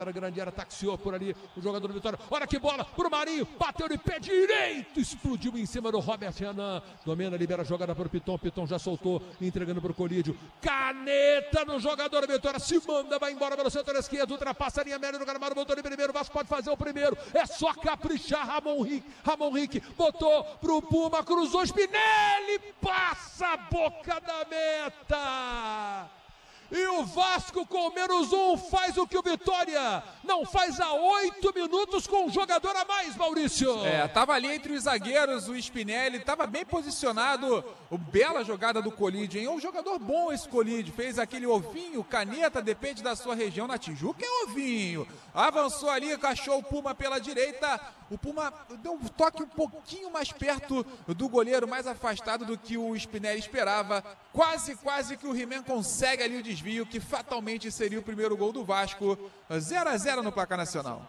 A grande área, taxiou por ali o jogador do Vitória. Olha que bola pro Marinho, bateu de pé direito, explodiu em cima do Robert Renan. Domina, libera a jogada para o Piton. Piton já soltou, entregando para o Colídio. Caneta no jogador do Vitória, se manda, vai embora pelo setor esquerdo, ultrapassa a linha média do gramado, botou de primeiro. O Vasco pode fazer o primeiro, é só caprichar. Ramon Rick botou pro Puma, cruzou, Spinelli passa a boca da meta. E o Vasco com -1 faz o que o Vitória não faz há 8 minutos com um jogador a mais, Maurício. Tava ali entre os zagueiros, o Spinelli, tava bem posicionado. Bela jogada do Colídio, hein? É um jogador bom esse Colídio, fez aquele ovinho, caneta, depende da sua região. Na Tijuca é ovinho. Avançou ali, achou o Puma pela direita. O Puma deu um toque um pouquinho mais perto do goleiro, mais afastado do que o Spinelli esperava. Quase que o He-Man consegue ali o desvio, que fatalmente seria o primeiro gol do Vasco. 0-0 no placar nacional.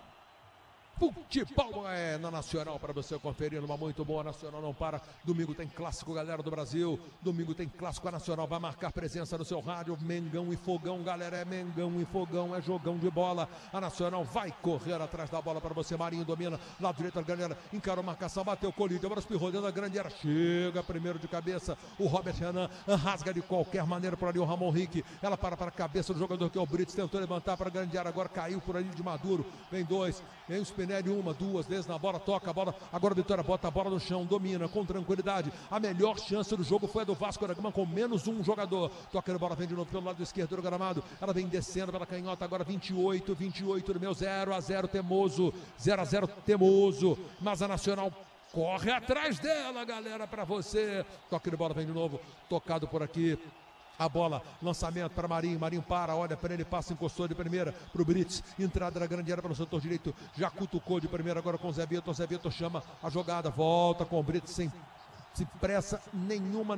Futebol é na Nacional para você conferir, uma muito boa. Nacional não para. Domingo tem clássico, galera do Brasil. Domingo tem clássico, a Nacional vai marcar presença no seu rádio. Mengão e Fogão, galera, é Mengão e Fogão, é jogão de bola. A Nacional vai correr atrás da bola para você. Marinho domina, lado direito da grande área, encarou a marcação, bateu o Colídio, agora espirrou dentro da grande área, chega primeiro de cabeça. O Robert Renan rasga de qualquer maneira por ali o Ramon Rick. Ela para a cabeça do jogador que é o Brits, tentou levantar para a grande área, agora caiu por ali de Maduro. Vem dois, vem o Spinelli, uma, duas vezes na bola, toca a bola, agora a Vitória bota a bola no chão, domina com tranquilidade. A melhor chance do jogo foi a do Vasco da Gama com -1 jogador. Toca a bola, vem de novo pelo lado esquerdo do gramado, ela vem descendo pela canhota, agora 28 do meu, 0-0 temoso, 0-0 temoso, mas a Nacional corre atrás dela, galera, para você. Toca de bola, vem de novo, tocado por aqui. A bola, lançamento para Marinho, Marinho para, olha para ele, passa, encostou de primeira para o Brits, entrada da grande área pelo setor direito, já cutucou de primeira agora com o Zé Vitor chama a jogada, volta com o Brits sem pressa nenhuma.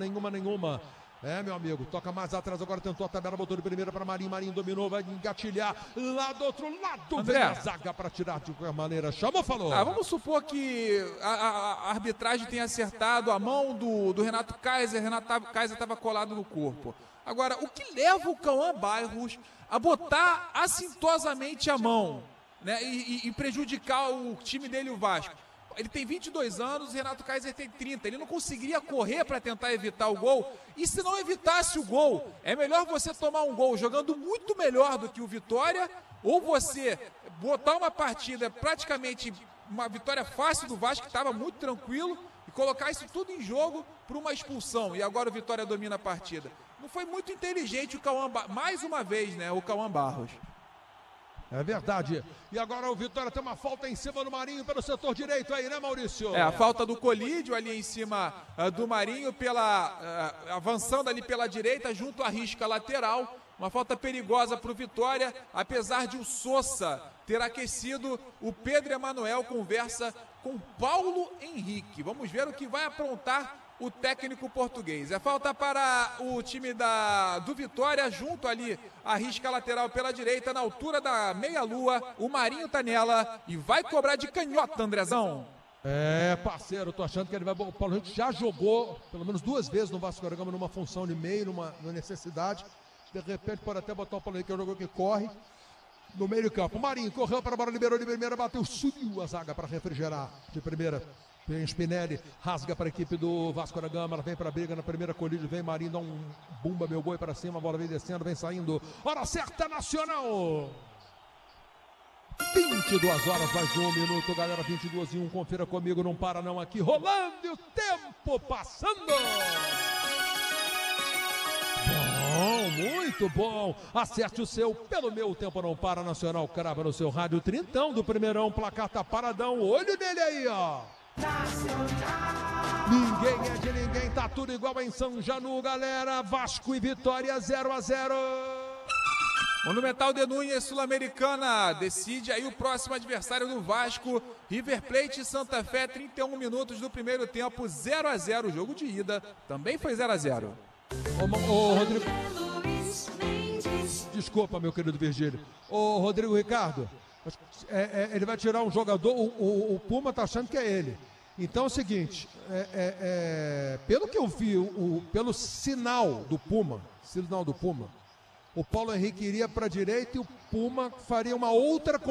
Meu amigo, toca mais atrás, agora tentou a tabela, botou de primeira para Marinho, Marinho dominou, vai engatilhar lá do outro lado, André, vem a zaga para tirar de qualquer maneira, chamou, falou. Vamos supor que a arbitragem tenha acertado a mão do Renato Kaiser, Kaiser estava colado no corpo. Agora, o que leva o Cauã Bairros a botar assintosamente a mão, né, e prejudicar o time dele, o Vasco? Ele tem 22 anos, o Renato Kaiser tem 30. Ele não conseguiria correr para tentar evitar o gol. E se não evitasse o gol, é melhor você tomar um gol jogando muito melhor do que o Vitória, ou você botar uma partida praticamente uma vitória fácil do Vasco, que estava muito tranquilo, e colocar isso tudo em jogo por uma expulsão. E agora o Vitória domina a partida. Não foi muito inteligente o Cauã, mais uma vez, né, o Cauã Bairros. É verdade. E agora o Vitória tem uma falta em cima do Marinho pelo setor direito aí, né, Maurício? A falta do Colídio ali em cima do Marinho, avançando ali pela direita, junto à risca lateral. Uma falta perigosa para o Vitória, apesar de o Sousa ter aquecido. O Pedro Emanuel conversa com Paulo Henrique. Vamos ver o que vai aprontar o técnico português. É falta para o time do Vitória, junto ali a risca lateral pela direita, na altura da meia-lua. O Marinho tá nela e vai cobrar de canhota, Andrezão. Parceiro, tô achando que ele vai... O Paulo Henrique já jogou pelo menos 2 vezes no Vasco da Gama numa função de meio, numa necessidade. De repente pode até botar o Paulo Henrique, que é um jogador que corre no meio do campo. O Marinho correu para a bola, liberou de primeira, bateu, subiu a zaga para refrigerar de primeira. Vem Spinelli, rasga para a equipe do Vasco da Gama, ela vem para a briga na primeira colídia, vem Marinho, dá um bumba meu boi para cima, a bola vem descendo, vem saindo, hora certa, Nacional! 22 horas, mais 1 minuto, galera, 22:01, confira comigo, não para não aqui, rolando e o tempo passando! Bom, muito bom, acerte o seu, pelo meu, o tempo não para, Nacional crava no seu rádio, trintão do primeirão, placar tá paradão, olho nele aí, ó! Ninguém é de ninguém, tá tudo igual em São Janu, galera. Vasco e Vitória 0-0. Monumental de Núñez, Sul-Americana, decide aí o próximo adversário do Vasco. River Plate e Santa Fé, 31 minutos do primeiro tempo, 0-0. O jogo de ida também foi 0-0. Ô, Rodrigo, desculpa, meu querido Virgílio. Ô, Rodrigo Ricardo, ele vai tirar um jogador, o Puma tá achando que é ele. Então é o seguinte, pelo que eu vi, pelo sinal do Puma, o Paulo Henrique iria para a direita e o Puma faria uma outra